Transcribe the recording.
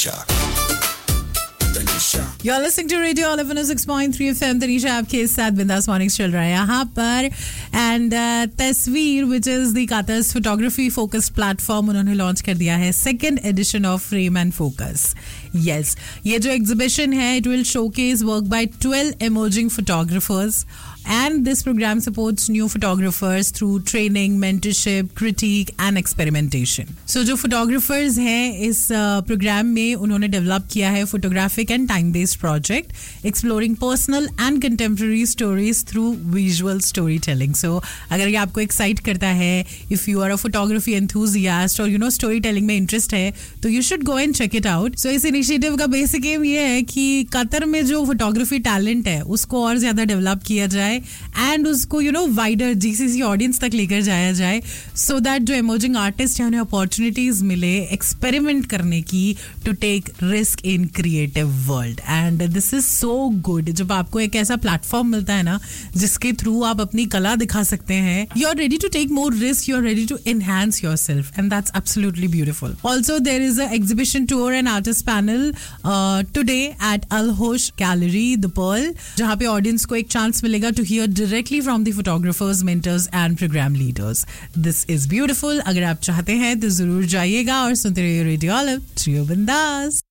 You're listening to Radio Olive 106.3 FM. Tanisha आपके साथ बिंदास मॉर्निंग्स चल रहा है यहाँ पर. And तस्वीर, which is the Qatar's photography focused platform, उन्होंने लॉन्च कर दिया है second edition of Frame and Focus. Yes, ये जो exhibition है, it will showcase work by 12 emerging photographers. And this program supports new photographers through training, mentorship, critique and experimentation. So जो photographers हैं इस program में उन्होंने develop किया है photographic and time-based project exploring personal and contemporary stories through visual storytelling. So अगर ये आपको excite करता है, if you are a photography enthusiast or storytelling में interest है, तो you should go and check it out. So इस initiative का basic aim ये है कि कतर में जो photography talent है उसको और ज़्यादा develop किया जाए एंड उसको वाइडर जीसीसी ऑडियंस तक लेकर जाया जाए सो दैट जो इमर्जिंग आर्टिस्ट हैं उन्हें अपॉर्चुनिटीज मिले एक्सपेरिमेंट करने की to take risk in creative world. And this is so good जब आपको एक ऐसा प्लेटफॉर्म मिलता है ना जिसके थ्रू आप अपनी कला दिखा सकते हैं. You are ready to take more risk, you are ready to enhance your self and that's absolutely beautiful. Also there is a exhibition tour and artist panel today at अल होश गैलरी द पर्ल जहाँ पे audience को एक chance मिलेगा to hear directly from the photographers, mentors and program leaders. This is beautiful. अगर आप चाहते हैं तो जरूर जाइएगा और सुनते रहिए रेडियो ऑलिव. ट्रियो बिंदास.